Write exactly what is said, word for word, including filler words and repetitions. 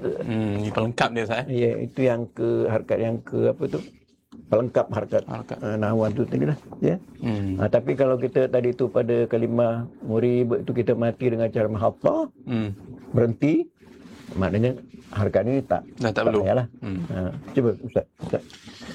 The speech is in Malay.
Hmm, ini pelengkap dia Ustaz. Ya, itu yang ke harakat yang ke apa tu? Pelengkap harakat Harakat. uh, nahwan tu tadi lah. Ya. Hmm. Ha, tapi kalau kita tadi tu pada kalimah murib itu kita mati dengan cara menghafal, Hmm. berhenti, maknanya harakat ni tak Dah tak tak perlu. payahlah. Hmm. Ha, cuba Ustaz. Ustaz.